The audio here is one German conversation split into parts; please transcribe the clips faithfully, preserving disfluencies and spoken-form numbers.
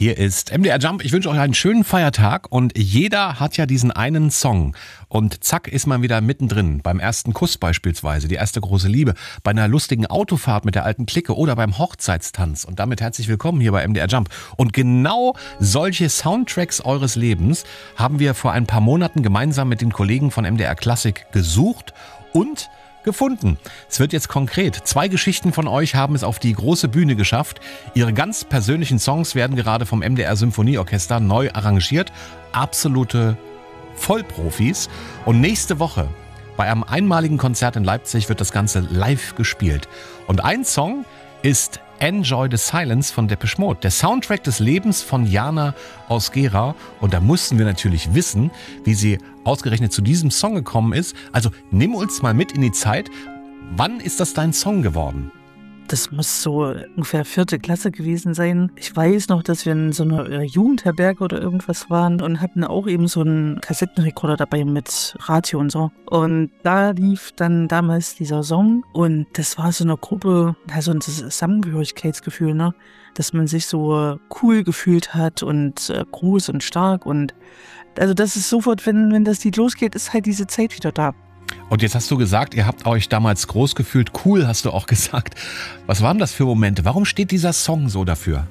Hier ist M D R Jump. Ich wünsche euch einen schönen Feiertag und jeder hat ja diesen einen Song und zack ist man wieder mittendrin. Beim ersten Kuss beispielsweise, die erste große Liebe, bei einer lustigen Autofahrt mit der alten Clique oder beim Hochzeitstanz. Und damit herzlich willkommen hier bei M D R Jump. Und genau solche Soundtracks eures Lebens haben wir vor ein paar Monaten gemeinsam mit den Kollegen von M D R Klassik gesucht und gefunden. Es wird jetzt konkret. Zwei Geschichten von euch haben es auf die große Bühne geschafft. Ihre ganz persönlichen Songs werden gerade vom M D R Symphonieorchester neu arrangiert. Absolute Vollprofis. Und nächste Woche bei einem einmaligen Konzert in Leipzig wird das Ganze live gespielt. Und ein Song ist Enjoy the Silence von Depeche Mode, der Soundtrack des Lebens von Jana aus Gera. Und da mussten wir natürlich wissen, wie sie ausgerechnet zu diesem Song gekommen ist. Also nimm uns mal mit in die Zeit. Wann ist das dein Song geworden? Das muss so ungefähr vierte Klasse gewesen sein. Ich weiß noch, dass wir in so einer Jugendherberge oder irgendwas waren und hatten auch eben so einen Kassettenrekorder dabei mit Radio und so. Und da lief dann damals dieser Song und das war so eine Gruppe, also ein Zusammengehörigkeitsgefühl, ne? Dass man sich so cool gefühlt hat und äh, groß und stark und also das ist sofort, wenn, wenn das Lied losgeht, ist halt diese Zeit wieder da. Und jetzt hast du gesagt, ihr habt euch damals groß gefühlt, cool hast du auch gesagt. Was waren das für Momente? Warum steht dieser Song so dafür?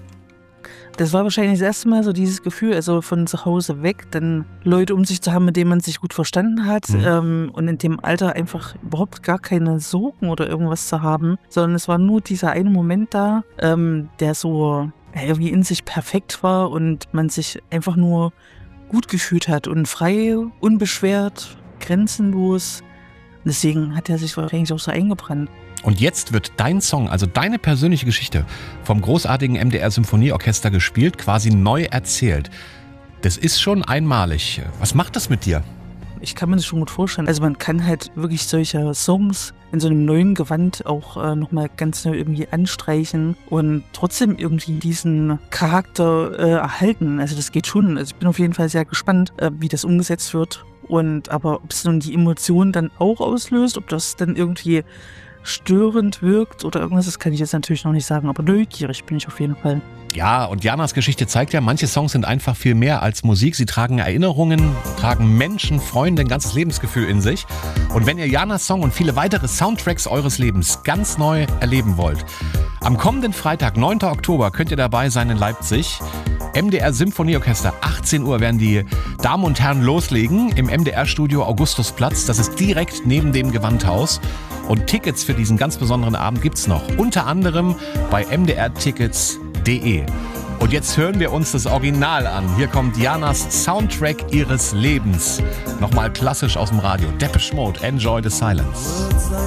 Das war wahrscheinlich das erste Mal so dieses Gefühl, also von zu Hause weg, dann Leute um sich zu haben, mit denen man sich gut verstanden hat mhm. ähm, und in dem Alter einfach überhaupt gar keine Sorgen oder irgendwas zu haben, sondern es war nur dieser eine Moment da, ähm, der so irgendwie in sich perfekt war und man sich einfach nur gut gefühlt hat und frei, unbeschwert, grenzenlos. Deswegen hat er sich wahrscheinlich auch so eingebrannt. Und jetzt wird dein Song, also deine persönliche Geschichte, vom großartigen M D R Symphonieorchester gespielt, quasi neu erzählt. Das ist schon einmalig. Was macht das mit dir? Ich kann mir das schon gut vorstellen. Also man kann halt wirklich solche Songs in so einem neuen Gewand auch äh, nochmal ganz neu irgendwie anstreichen und trotzdem irgendwie diesen Charakter äh, erhalten. Also das geht schon. Also ich bin auf jeden Fall sehr gespannt, äh, wie das umgesetzt wird. Und aber ob es nun die Emotionen dann auch auslöst, ob das dann irgendwie störend wirkt oder irgendwas, das kann ich jetzt natürlich noch nicht sagen, aber neugierig bin ich auf jeden Fall. Ja, und Janas Geschichte zeigt ja, manche Songs sind einfach viel mehr als Musik. Sie tragen Erinnerungen, tragen Menschen, Freunde, ein ganzes Lebensgefühl in sich. Und wenn ihr Janas Song und viele weitere Soundtracks eures Lebens ganz neu erleben wollt, am kommenden Freitag, neunten Oktober, könnt ihr dabei sein in Leipzig. M D R Symphonieorchester, achtzehn Uhr werden die Damen und Herren loslegen im M D R-Studio Augustusplatz. Das ist direkt neben dem Gewandhaus. Und Tickets für diesen ganz besonderen Abend gibt's noch. Unter anderem bei m d r tickets punkt d e. Und jetzt hören wir uns das Original an. Hier kommt Janas Soundtrack ihres Lebens. Nochmal klassisch aus dem Radio. Depeche Mode, Enjoy the Silence.